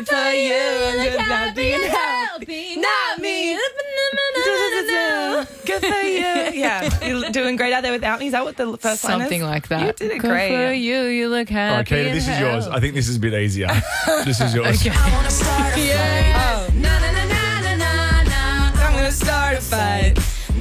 Good for you. Look happy and healthy. Not me. Good for you. Yeah, you're doing great out there without me. Is that what the first line is? Something like that. You did it Good great. for you. You look happy. All right, Katie, this is yours. I think this is a bit easier. This is yours. Okay. I'm gonna start a fight.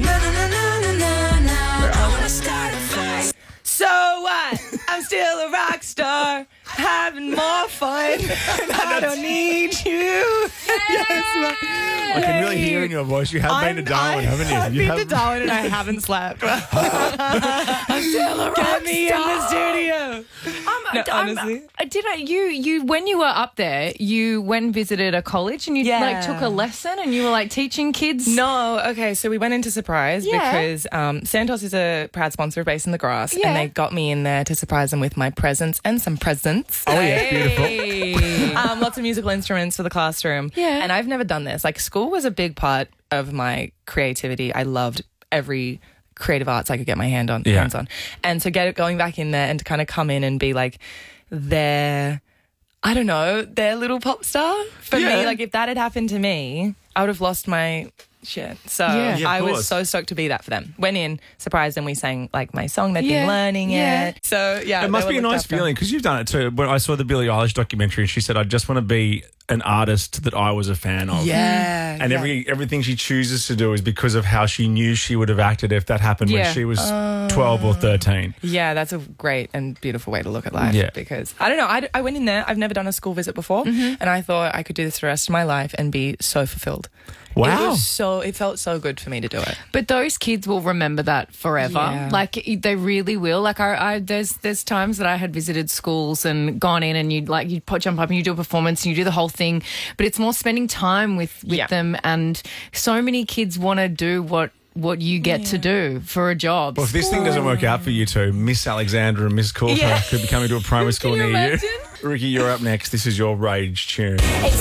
So what? I'm still a rock star, having more fun. I don't need you. I can really hear in your voice. You have been to Darwin, haven't you? I've been to Darwin and I haven't slept. I'm still a rock Get me star. In the studio. No, honestly. You when you were up there, you went and visited a college and you like took a lesson and you were like teaching kids? No, okay, so we went into Surprise because Santos is a proud sponsor of Base in the Grass and they got me in there to surprise them with my presents and some presents. Oh, yeah, beautiful. Lots of musical instruments for the classroom. Yeah. And I've never done this. Like, school was a big part of my creativity. I loved every creative arts I could get my hands on. And so going back in there and to kind of come in and be like their little pop star for me. Like, if that had happened to me, I would have lost my shit. So I was so stoked to be that for them. Went in, surprised them. We sang like my song. They'd been learning it. So yeah, it must be a nice feeling because you've done it too. When I saw the Billie Eilish documentary, she said, "I just want to be an artist that I was a fan of." Yeah, and everything she chooses to do is because of how she knew she would have acted if that happened when she was 12 or 13. Yeah, that's a great and beautiful way to look at life. Yeah. Because I don't know, I went in there. I've never done a school visit before, and I thought I could do this for the rest of my life and be so fulfilled. Wow. It felt so good for me to do it. But those kids will remember that forever. Yeah. Like, they really will. Like, there's times that I had visited schools and gone in and you'd jump up and you do a performance and you do the whole thing. But it's more spending time with them. And so many kids want to do what you get to do for a job. Well, if this thing doesn't work out for you two, Miss Alexandra and Miss Coulter could be coming to a primary school near you. Ricky, you're up next. This is your rage tune.